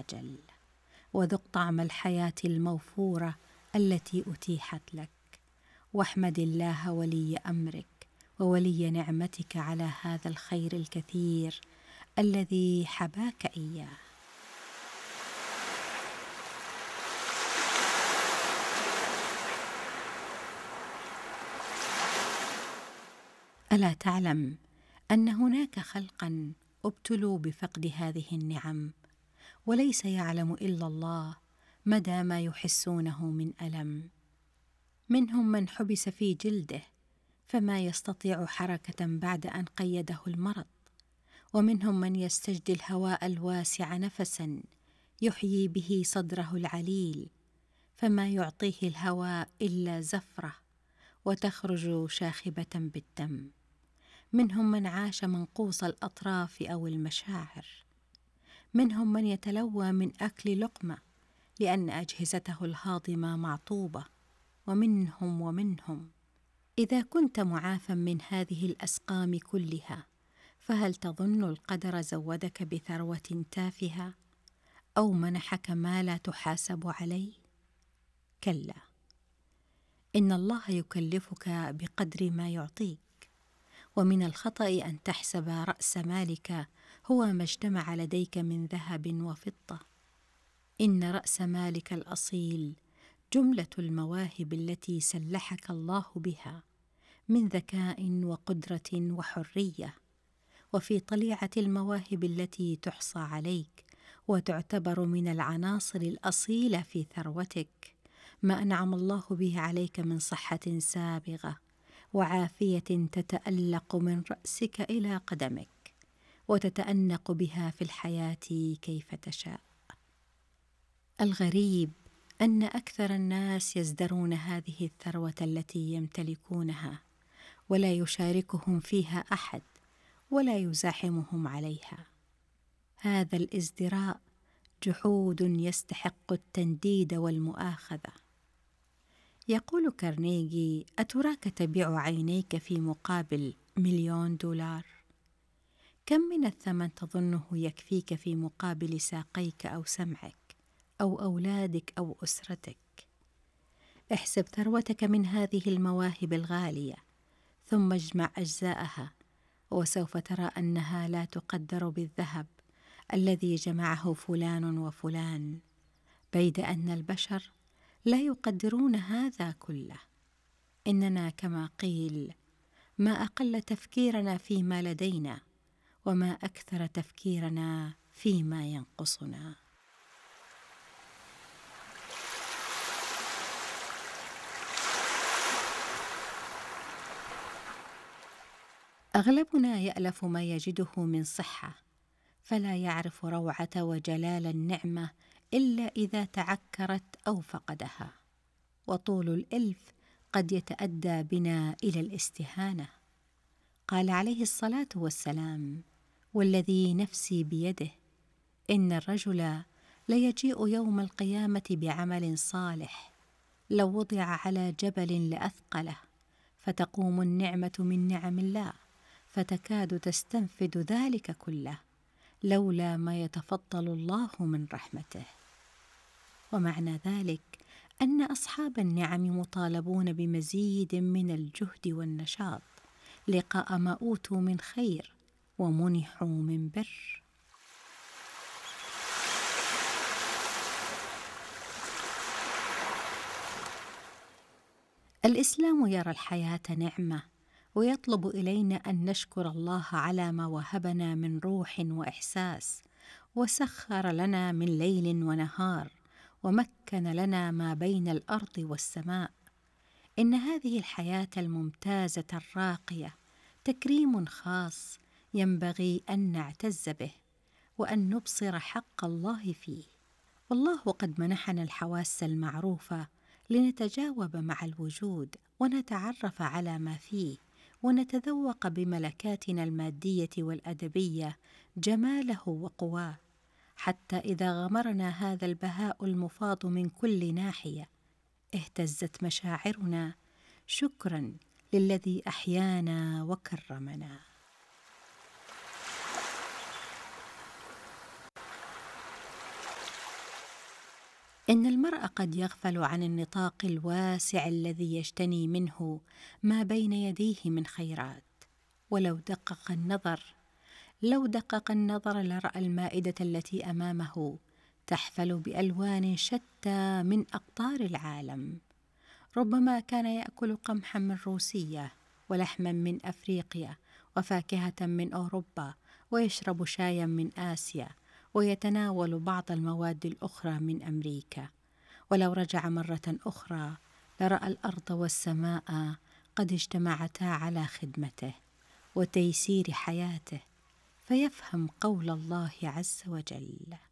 وجل، وذق طعم الحياة الموفورة التي أتيحت لك، واحمد الله ولي أمرك وولي نعمتك على هذا الخير الكثير الذي حباك إياه. ألا تعلم أن هناك خلقا ابتلوا بفقد هذه النعم، وليس يعلم إلا الله مدى ما يحسونه من ألم؟ منهم من حبس في جلده فما يستطيع حركة بعد أن قيده المرض، ومنهم من يستجدي الهواء الواسع نفسا يحيي به صدره العليل، فما يعطيه الهواء إلا زفرة وتخرج شاخبة بالدم. منهم من عاش منقوص الأطراف أو المشاعر. منهم من يتلوى من أكل لقمة لأن أجهزته الهاضمة معطوبة. ومنهم. إذا كنت معافى من هذه الأسقام كلها، فهل تظن القدر زودك بثروة تافهة أو منحك ما لا تحاسب عليه؟ كلا، إن الله يكلفك بقدر ما يعطيك. ومن الخطأ أن تحسب رأس مالك هو ما اجتمع لديك من ذهب وفضة. إن رأس مالك الأصيل جملة المواهب التي سلحك الله بها من ذكاء وقدرة وحرية. وفي طليعة المواهب التي تحصى عليك وتعتبر من العناصر الأصيلة في ثروتك ما أنعم الله به عليك من صحة سابغة وعافية تتألق من رأسك إلى قدمك، وتتأنق بها في الحياة كيف تشاء. الغريب أن أكثر الناس يزدرون هذه الثروة التي يمتلكونها، ولا يشاركهم فيها أحد ولا يزاحمهم عليها. هذا الازدراء جحود يستحق التنديد والمؤاخذة. يقول كارنيجي: أتراك تبيع عينيك في مقابل $1,000,000؟ كم من الثمن تظنه يكفيك في مقابل ساقيك أو سمعك أو أولادك أو أسرتك؟ احسب ثروتك من هذه المواهب الغالية، ثم اجمع أجزاءها، وسوف ترى أنها لا تقدر بالذهب الذي جمعه فلان وفلان، بيد أن البشر لا يقدرون هذا كله. إننا كما قيل: ما أقل تفكيرنا فيما لدينا، وما أكثر تفكيرنا فيما ينقصنا. أغلبنا يألف ما يجده من صحة، فلا يعرف روعة وجلال النعمة إلا إذا تعكرت أو فقدها. وطول الإلف قد يتأدى بنا إلى الاستهانة. قال عليه الصلاة والسلام: والذي نفسي بيده إن الرجل ليجيء يوم القيامة بعمل صالح لو وضع على جبل لأثقله، فتقوم النعمة من نعم الله فتكاد تستنفد ذلك كله لولا ما يتفضل الله من رحمته. ومعنى ذلك أن أصحاب النعم مطالبون بمزيد من الجهد والنشاط لقاء ما أوتوا من خير ومنحوا من بر. الإسلام يرى الحياة نعمة، ويطلب إلينا أن نشكر الله على ما وهبنا من روح وإحساس، وسخر لنا من ليل ونهار، ومكن لنا ما بين الأرض والسماء. إن هذه الحياة الممتازة الراقية تكريم خاص ينبغي أن نعتز به، وأن نبصر حق الله فيه. والله قد منحنا الحواس المعروفة لنتجاوب مع الوجود ونتعرف على ما فيه، ونتذوق بملكاتنا المادية والأدبية جماله وقواه، حتى إذا غمرنا هذا البهاء المفاض من كل ناحية اهتزت مشاعرنا شكرا للذي أحيانا وكرمنا. إن المرء قد يغفل عن النطاق الواسع الذي يجتني منه ما بين يديه من خيرات. لو دقق النظر لرأى المائدة التي أمامه تحفل بألوان شتى من أقطار العالم. ربما كان يأكل قمحا من روسيا، ولحما من أفريقيا، وفاكهة من أوروبا، ويشرب شايا من آسيا، ويتناول بعض المواد الأخرى من أمريكا. ولو رجع مرة أخرى لرأى الأرض والسماء قد اجتمعتا على خدمته وتيسير حياته، فيفهم قول الله عز وجل: